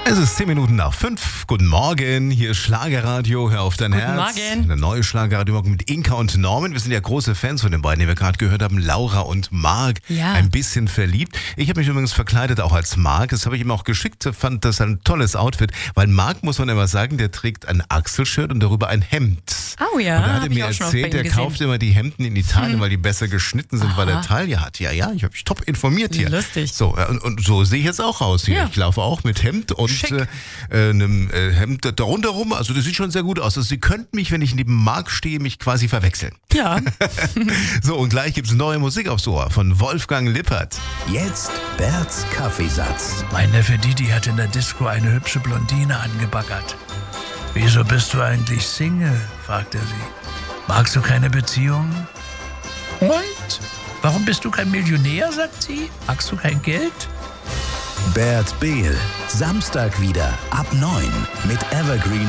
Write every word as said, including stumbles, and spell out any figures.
Es ist zehn Minuten nach fünf. Guten Morgen, hier ist Schlagerradio, hör auf dein Guten Herz. Morgen. Eine neue Schlagerradio morgen mit Inka und Norman. Wir sind ja große Fans von den beiden, die wir gerade gehört haben, Laura und Marc. Ja. Ein bisschen verliebt. Ich habe mich übrigens verkleidet auch als Marc. Das habe ich ihm auch geschickt. Fand das ein tolles Outfit. Weil Marc, muss man immer sagen, der trägt ein Achselshirt und darüber ein Hemd. Oh ja, Und er hab hatte ich mir auch schon oft bei erzählt, ihm er gesehen. kauft immer die Hemden in Italien, Hm. weil die besser geschnitten sind, weil er Aha. Taille hat. Ja, ja, ich habe mich top informiert hier. Lustig. So, und, und so sehe ich jetzt auch aus hier. Ja. Ich laufe auch mit Hemd und Schick. äh, äh, einem äh, Hemd darunter rum. Also das sieht schon sehr gut aus. Also Sie könnten mich, wenn ich neben Marc stehe, mich quasi verwechseln. Ja. So, und gleich gibt's neue Musik aufs Ohr von Wolfgang Lippert. Jetzt Berts Kaffeesatz. Mein Neffe Didi hat in der Disco eine hübsche Blondine angebaggert. Wieso bist du eigentlich Single? Fragt er sie. Magst du keine Beziehung? Und? Warum bist du kein Millionär, sagt sie. Magst du kein Geld? Bert Behl. Samstag wieder ab neun mit Evergreen